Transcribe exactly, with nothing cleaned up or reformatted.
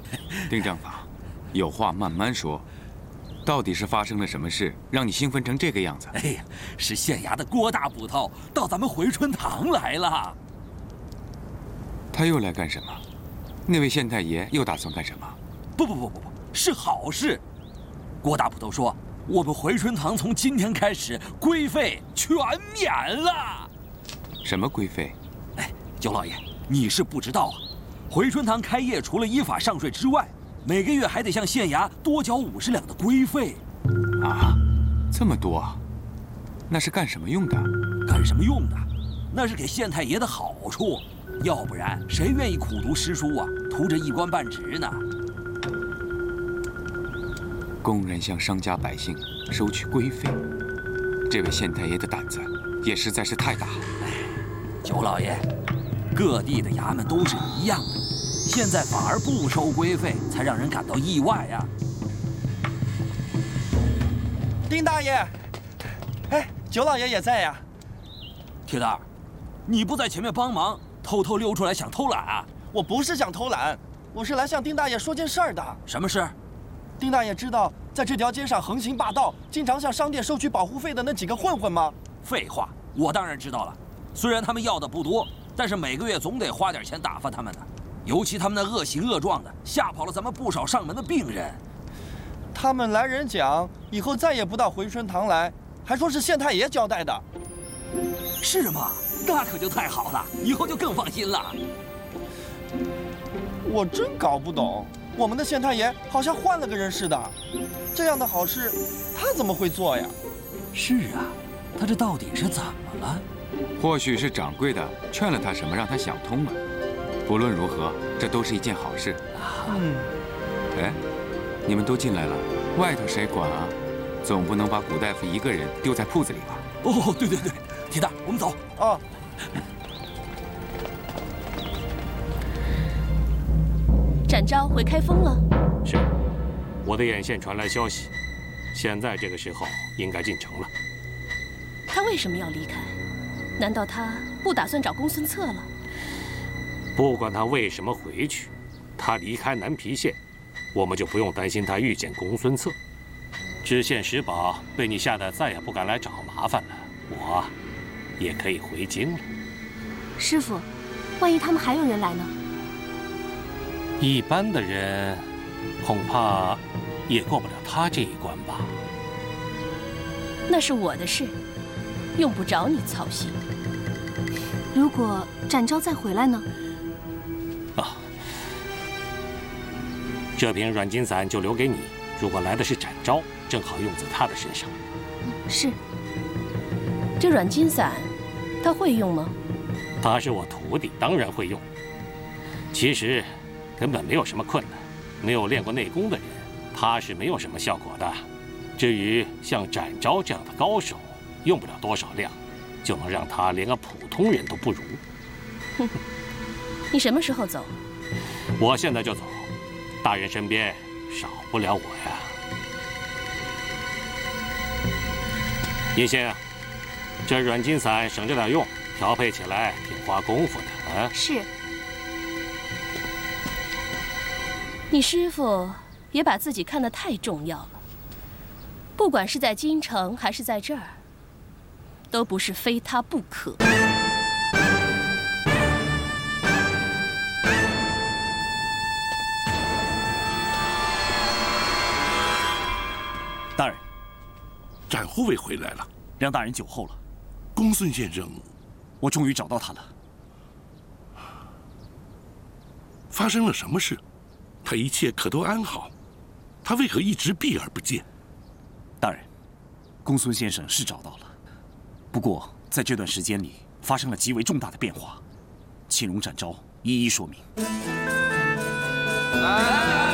丁正法，有话慢慢说。到底是发生了什么事，让你兴奋成这个样子？ 哎呀，是县衙的郭大捕头到咱们回春堂来了。 他又来干什么？那位县太爷又打算干什么？ 不不不不不，是好事。郭大捕头说，我们回春堂从今天开始规费全免了。 什么规费？ 哎，九老爷，你是不知道啊，回春堂开业除了依法上税之外，每个月还得向县衙多缴五十两的规费。 啊，这么多啊？那是干什么用的？ 干什么用的？那是给县太爷的好处。要不然谁愿意苦读诗书啊，图着一官半职呢？ 公然向商家百姓收取规费，这位县太爷的胆子也实在是太大了。 哎，九老爷，各地的衙门都是一样的，现在反而不收规费，才让人感到意外呀。 丁大爷，哎，九老爷也在呀。 铁蛋儿，你不在前面帮忙，偷偷溜出来想偷懒啊？ 我不是想偷懒，我是来向丁大爷说件事儿的。 什么事？ 丁大爷知道在这条街上横行霸道，经常向商店收取保护费的那几个混混吗？ 废话，我当然知道了。虽然他们要的不多，但是每个月总得花点钱打发他们的。尤其他们那恶行恶状的，吓跑了咱们不少上门的病人。 他们来人讲，以后再也不到回春堂来，还说是县太爷交代的。 是吗？那可就太好了，以后就更放心了。 我真搞不懂，我们的县太爷好像换了个人似的。这样的好事，他怎么会做呀？ 是啊，他这到底是怎么了？ 或许是掌柜的劝了他什么，让他想通了。不论如何，这都是一件好事。 嗯。 哎，你们都进来了，外头谁管啊？总不能把古大夫一个人丢在铺子里吧？ 哦，对对对，铁蛋，我们走。 哦。 展昭回开封了。 是，我的眼线传来消息，现在这个时候应该进城了。 他为什么要离开？难道他不打算找公孙策了？ 不管他为什么回去，他离开南皮县，我们就不用担心他遇见公孙策。知县石宝被你吓得再也不敢来找麻烦了，我也可以回京了。 师傅，万一他们还有人来呢？ 一般的人恐怕也过不了他这一关吧。 那是我的事，用不着你操心。如果展昭再回来呢？ 啊，这瓶软筋散就留给你。如果来的是展昭，正好用在他的身上。 是。这软筋散，他会用吗？ 他是我徒弟，当然会用。其实根本没有什么困难，没有练过内功的人，他是没有什么效果的。至于像展昭这样的高手，用不了多少量，就能让他连个普通人都不如。 哼，你什么时候走？ 我现在就走，大人身边少不了我呀。叶先，这软筋散省着点用，调配起来挺花功夫的啊。 是。你师父也把自己看得太重要了，不管是在京城还是在这儿，都不是非他不可。 大人， 展护卫回来了。 梁大人酒后了。 公孙先生， 我终于找到他了。 发生了什么事？他一切可都安好，他为何一直避而不见？ 大人，公孙先生是找到了，不过在这段时间里发生了极为重大的变化，请容展昭一一说明。 来。